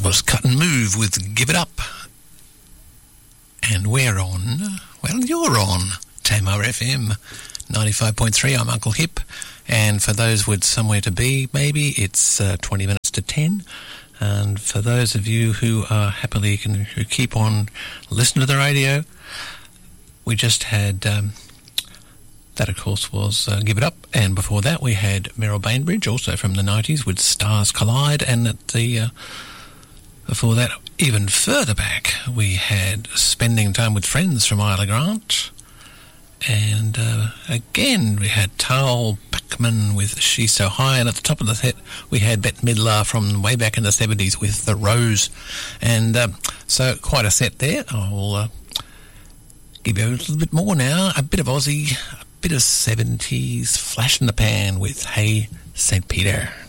was Cut and Move with Give It Up. And we're on, well, you're on Tamar FM 95.3. I'm Uncle Hip. And for those with somewhere to be, maybe it's 20 minutes to 10. And for those of you who are happily, who keep on listening to the radio, we just had, that of course was Give It Up. And before that we had Meryl Bainbridge, also from the 90s, with Stars Collide. And at the before that, even further back, we had Spending Time with Friends from Isla Grant. And again, we had Tal Bachman with She's So High. And at the top of the set, we had Bette Midler from way back in the 70s with The Rose. And so quite a set there. I'll give you a little bit more now. A bit of Aussie, a bit of 70s, flash in the pan with Hey St. Peter.